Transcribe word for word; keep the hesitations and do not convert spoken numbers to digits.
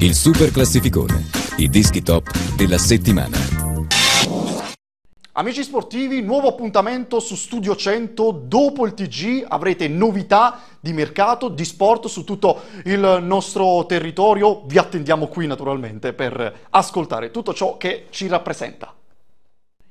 Il super classificone, i dischi top della settimana. Amici sportivi, nuovo appuntamento su Studio cento. Dopo il T G avrete novità di mercato, di sport su tutto il nostro territorio. Vi attendiamo qui naturalmente per ascoltare tutto ciò che ci rappresenta.